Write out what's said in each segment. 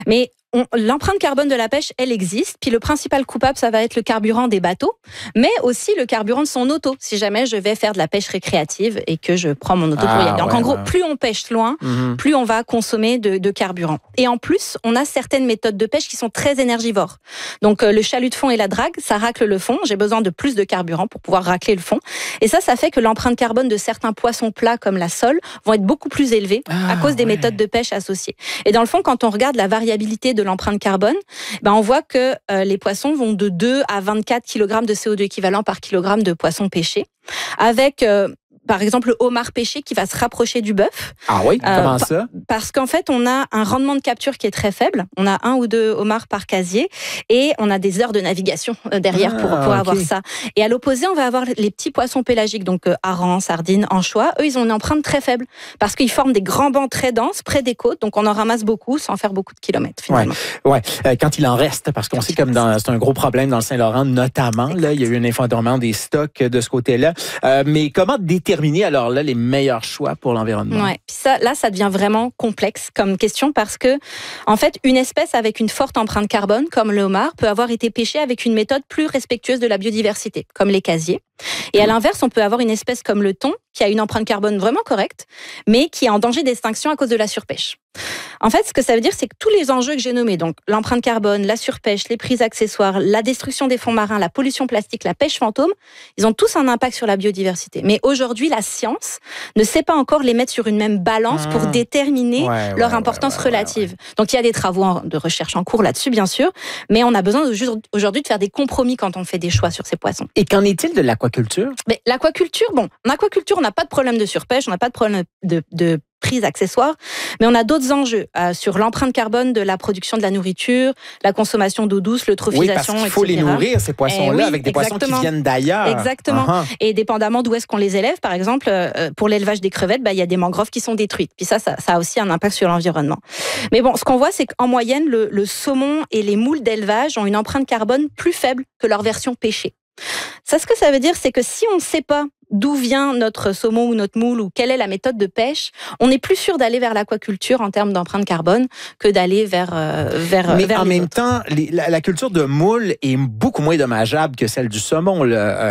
Mais l'empreinte carbone de la pêche, elle existe. Puis le principal coupable, ça va être le carburant des bateaux, mais aussi le carburant de son auto, si jamais je vais faire de la pêche récréative et que je prends mon auto pour y aller. Donc en gros, plus on pêche loin, plus on va consommer de carburant. Et en plus, on a certaines méthodes de pêche qui sont très énergivores. Donc le chalut de fond et la drague, ça racle le fond. J'ai besoin de plus de carburant pour pouvoir racler le fond. Et ça fait que l'empreinte carbone de certains poissons plats comme la sole vont être beaucoup plus élevées à cause des méthodes de pêche associées. Et dans le fond, quand on regarde la variabilité de l'empreinte carbone, on voit que les poissons vont de 2 à 24 kg de CO2 équivalent par kilogramme de poisson pêché, avec par exemple le homard pêché qui va se rapprocher du bœuf. Ah oui, comment ça? Parce qu'en fait, on a un rendement de capture qui est très faible. On a 1 ou 2 homards par casier et on a des heures de navigation derrière pour avoir ça. Et à l'opposé, on va avoir les petits poissons pélagiques, donc harengs, sardines, anchois. Eux, ils ont une empreinte très faible parce qu'ils forment des grands bancs très denses près des côtes, donc on en ramasse beaucoup sans faire beaucoup de kilomètres finalement. Ouais. Quand il en reste, parce qu'on sait comme c'est un gros problème dans le Saint-Laurent notamment. Là, il y a eu un effondrement des stocks de ce côté-là. Mais comment déterminer alors là les meilleurs choix pour l'environnement? Ouais, puis ça devient vraiment complexe comme question parce que en fait, une espèce avec une forte empreinte carbone comme le homard peut avoir été pêchée avec une méthode plus respectueuse de la biodiversité, comme les casiers. Et à l'inverse, on peut avoir une espèce comme le thon qui a une empreinte carbone vraiment correcte, mais qui est en danger d'extinction à cause de la surpêche. En fait, ce que ça veut dire, c'est que tous les enjeux que j'ai nommés, donc l'empreinte carbone, la surpêche, les prises accessoires, la destruction des fonds marins, la pollution plastique, la pêche fantôme, ils ont tous un impact sur la biodiversité. Mais aujourd'hui, la science ne sait pas encore les mettre sur une même balance pour déterminer leur importance relative. Donc il y a des travaux de recherche en cours là-dessus, bien sûr, mais on a besoin aujourd'hui de faire des compromis quand on fait des choix sur ces poissons. Et qu'en est-il de l'aquaculture? Mais l'aquaculture, en aquaculture, on n'a pas de problème de surpêche, on n'a pas de problème de prise accessoire, mais on a d'autres enjeux sur l'empreinte carbone de la production de la nourriture, la consommation d'eau douce, l'eutrophisation, etc. Oui, parce qu'il faut les nourrir, ces poissons-là, avec des poissons qui viennent d'ailleurs. Exactement. Et dépendamment d'où est-ce qu'on les élève, par exemple, pour l'élevage des crevettes, il y a des mangroves qui sont détruites. Puis ça a aussi un impact sur l'environnement. Mais bon, ce qu'on voit, c'est qu'en moyenne, le saumon et les moules d'élevage ont une empreinte carbone plus faible que leur version pêchée. Ça, ce que ça veut dire, c'est que si on ne sait pas d'où vient notre saumon ou notre moule ou quelle est la méthode de pêche, on est plus sûr d'aller vers l'aquaculture en termes d'empreinte carbone que d'aller vers Mais en même temps, la culture de moule est beaucoup moins dommageable que celle du saumon.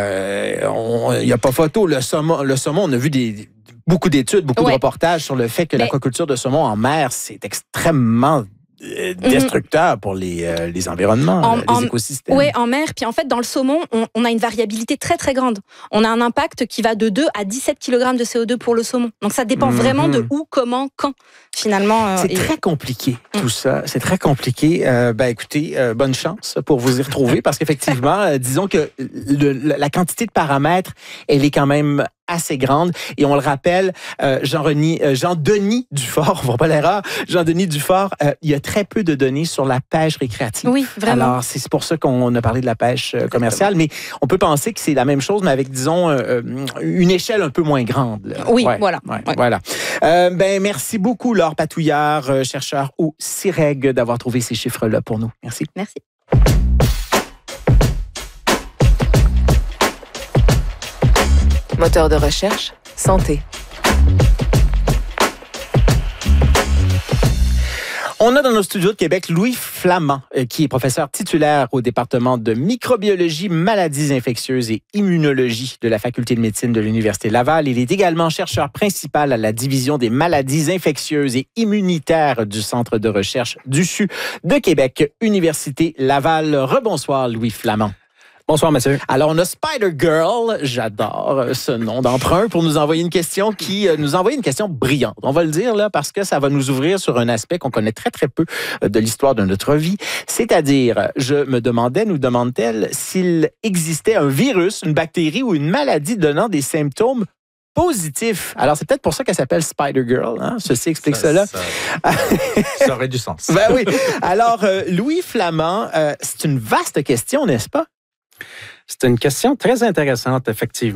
Il n'y a pas photo. Le saumon, on a vu beaucoup d'études, beaucoup de reportages sur le fait que l'aquaculture de saumon en mer, c'est extrêmement destructeur pour les environnements, les écosystèmes. Oui, en mer. Puis en fait, dans le saumon, on a une variabilité très, très grande. On a un impact qui va de 2 à 17 kg de CO2 pour le saumon. Donc ça dépend vraiment de où, comment, quand, finalement. C'est très compliqué, tout ça. C'est très compliqué. Écoutez, bonne chance pour vous y retrouver parce qu'effectivement, disons que la quantité de paramètres, elle est quand même assez grande. Et on le rappelle, Jean-Denis Dufort, on va pas l'erreur, Jean-Denis Dufort, il y a très peu de données sur la pêche récréative. Oui, vraiment. Alors, c'est pour ça qu'on a parlé de la pêche commerciale, mais on peut penser que c'est la même chose, mais avec, disons, une échelle un peu moins grande. Là. Oui, voilà. Voilà. Merci beaucoup, Laure Patouillard, chercheur au CIREG, d'avoir trouvé ces chiffres-là pour nous. Merci. Merci. Moteur de recherche, santé. On a dans nos studios de Québec Louis Flamand, qui est professeur titulaire au département de microbiologie, maladies infectieuses et immunologie de la Faculté de médecine de l'Université Laval. Il est également chercheur principal à la division des maladies infectieuses et immunitaires du Centre de recherche du CHU de Québec, Université Laval. Rebonsoir Louis Flamand. Bonsoir, Mathieu. Alors, on a Spider Girl, j'adore ce nom d'emprunt, pour nous envoyer une question brillante. On va le dire là parce que ça va nous ouvrir sur un aspect qu'on connaît très, très peu de l'histoire de notre vie. C'est-à-dire, nous demande-t-elle s'il existait un virus, une bactérie ou une maladie donnant des symptômes positifs. Alors, c'est peut-être pour ça qu'elle s'appelle Spider Girl. Hein? Ceci explique cela. Ça aurait du sens. Ben oui. Alors, Louis Flamand, c'est une vaste question, n'est-ce pas? C'est une question très intéressante, effectivement.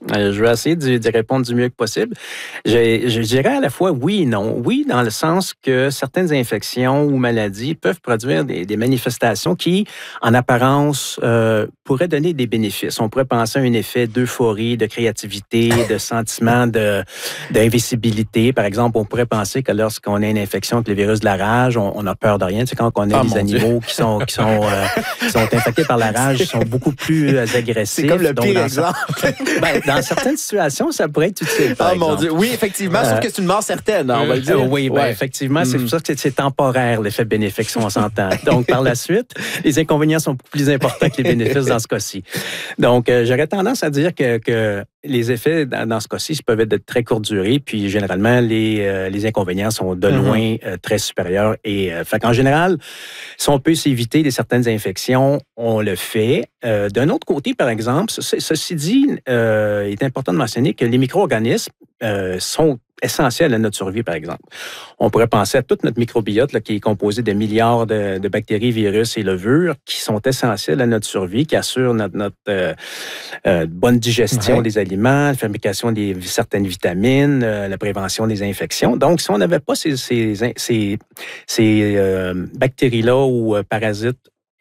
Je vais essayer d'y répondre du mieux que possible. Je dirais à la fois oui et non. Oui, dans le sens que certaines infections ou maladies peuvent produire des manifestations qui, en apparence, pourraient donner des bénéfices. On pourrait penser à un effet d'euphorie, de créativité, de sentiment d'invisibilité. Par exemple, on pourrait penser que lorsqu'on a une infection avec le virus de la rage, on a peur de rien. C'est quand on a des animaux qui sont infectés par la rage, ils sont beaucoup plus agressifs. C'est comme le pire exemple. Dans certaines situations, ça pourrait être utile. Oh mon Dieu. Oui, effectivement, sauf que c'est une mort certaine, on va le dire. Oui, effectivement, c'est pour ça que c'est temporaire, l'effet bénéfique, si on s'entend. Donc, par la suite, les inconvénients sont beaucoup plus importants que les bénéfices dans ce cas-ci. Donc, j'aurais tendance à dire que les effets, dans ce ci peuvent être de très courte durée, puis généralement, les inconvénients sont de loin très supérieurs. Et fait qu'en général, si on peut s'éviter certaines infections, on le fait. D'un autre côté, par exemple, ceci dit, il est important de mentionner que les micro-organismes sont essentiels à notre survie, par exemple. On pourrait penser à toute notre microbiote là, qui est composé de milliards de bactéries, virus et levures qui sont essentiels à notre survie, qui assurent notre bonne digestion des aliments, la fabrication de certaines vitamines, la prévention des infections. Donc, si on n'avait pas ces bactéries-là ou parasites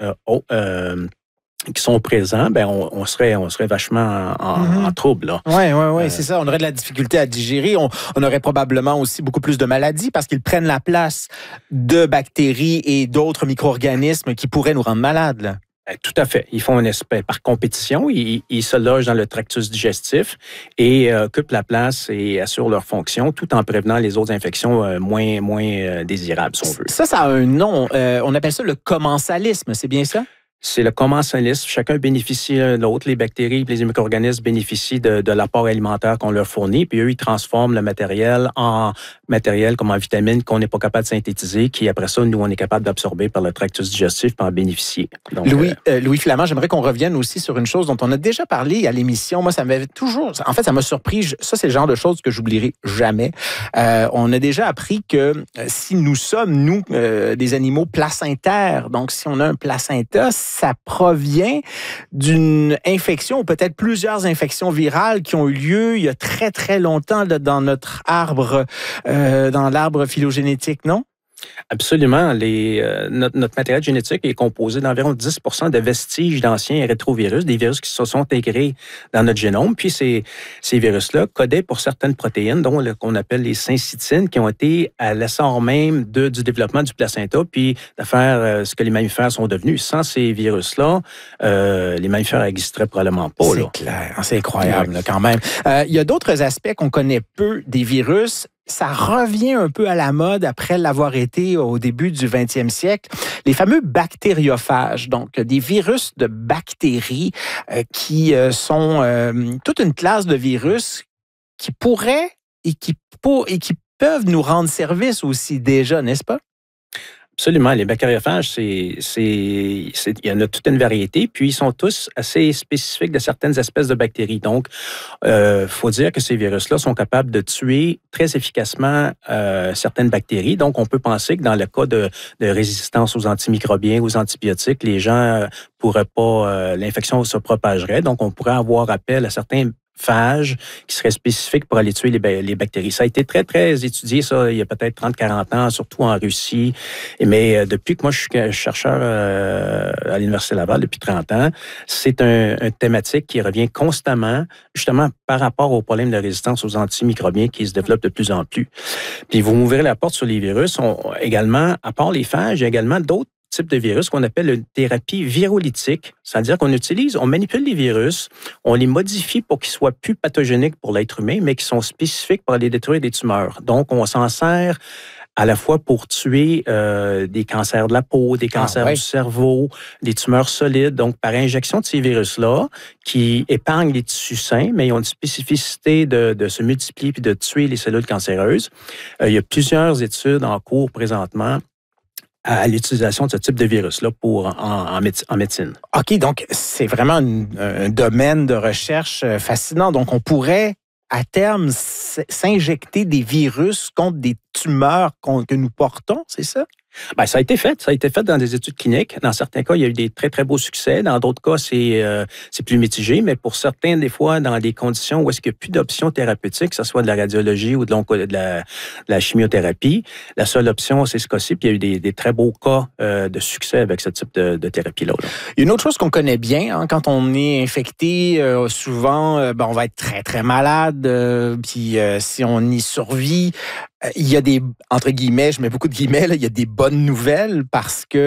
qui sont présents, ben on serait vachement en trouble. Oui, c'est ça. On aurait de la difficulté à digérer. On aurait probablement aussi beaucoup plus de maladies parce qu'ils prennent la place de bactéries et d'autres micro-organismes qui pourraient nous rendre malades, là. Tout à fait. Ils font une espèce, par compétition, ils se logent dans le tractus digestif et occupent la place et assurent leur fonction tout en prévenant les autres infections moins désirables, si on veut. Ça a un nom. On appelle ça le commensalisme, c'est bien ça? C'est le commensalisme. Chacun bénéficie de l'autre. Les bactéries et les micro-organismes bénéficient de l'apport alimentaire qu'on leur fournit. Puis eux, ils transforment le matériel en matériel comme en vitamines qu'on n'est pas capable de synthétiser, qui après ça, nous, on est capable d'absorber par le tractus digestif et en bénéficier. Donc, Louis Flamand, j'aimerais qu'on revienne aussi sur une chose dont on a déjà parlé à l'émission. Moi, ça m'avait toujours... En fait, ça m'a surpris. Ça, c'est le genre de choses que j'oublierai jamais. On a déjà appris que si nous sommes, nous, des animaux placentaires, donc si on a un placenta, ça provient d'une infection ou peut-être plusieurs infections virales qui ont eu lieu il y a très, très longtemps là, dans notre arbre, dans l'arbre phylogénétique, non? Absolument. Notre matériel génétique est composé d'environ 10 de vestiges d'anciens rétrovirus, des virus qui se sont intégrés dans notre génome. Puis ces virus-là codaient pour certaines protéines, dont qu'on appelle les syncytines, qui ont été à l'essor même du développement du placenta, puis de faire ce que les mammifères sont devenus. Sans ces virus-là, les mammifères n'existeraient probablement pas. C'est clair. C'est incroyable là, quand même. Il y a d'autres aspects qu'on connaît peu des virus. Ça revient un peu à la mode après l'avoir été au début du 20e siècle. Les fameux bactériophages, donc des virus de bactéries qui sont toute une classe de virus qui pourraient et qui peuvent nous rendre service aussi déjà, n'est-ce pas? Absolument. Les bactériophages, il y en a toute une variété, puis ils sont tous assez spécifiques de certaines espèces de bactéries. Donc, faut dire que ces virus-là sont capables de tuer très efficacement certaines bactéries. Donc, on peut penser que dans le cas de résistance aux antimicrobiens, aux antibiotiques, les gens pourraient pas, l'infection se propagerait. Donc, on pourrait avoir appel à certains phages qui seraient spécifiques pour aller tuer les bactéries. Ça a été très, très étudié, ça, il y a peut-être 30-40 ans, surtout en Russie. Mais depuis que moi, je suis chercheur à l'Université Laval depuis 30 ans, c'est un thématique qui revient constamment, justement, par rapport au problème de résistance aux antimicrobiens qui se développe de plus en plus. Puis, vous m'ouvrez la porte sur les virus. Également, à part les phages, il y a également d'autres type de virus qu'on appelle une thérapie virolytique. C'est-à-dire on manipule les virus, on les modifie pour qu'ils soient plus pathogéniques pour l'être humain, mais qui sont spécifiques pour aller détruire des tumeurs. Donc, on s'en sert à la fois pour tuer des cancers de la peau, des cancers du cerveau, des tumeurs solides. Donc, par injection de ces virus-là, qui épargnent les tissus sains, mais ils ont une spécificité de se multiplier puis de tuer les cellules cancéreuses. Il y a plusieurs études en cours présentement à l'utilisation de ce type de virus-là en médecine. OK, donc c'est vraiment un domaine de recherche fascinant. Donc, on pourrait, à terme, s'injecter des virus contre des tumeurs que nous portons, c'est ça? Ben, ça a été fait. Ça a été fait dans des études cliniques. Dans certains cas, il y a eu des très, très beaux succès. Dans d'autres cas, c'est plus mitigé. Mais pour certains, des fois, dans des conditions où est-ce qu'il n'y a plus d'options thérapeutiques, que ce soit de la radiologie ou de la chimiothérapie, la seule option, c'est ce cas-ci. Puis il y a eu des très beaux cas de succès avec ce type de thérapie-là. Une autre chose qu'on connaît bien, hein, quand on est infecté, souvent, on va être très, très malade. Puis si on y survit, il y a des, entre guillemets, je mets beaucoup de guillemets, là, il y a des bonnes nouvelles parce que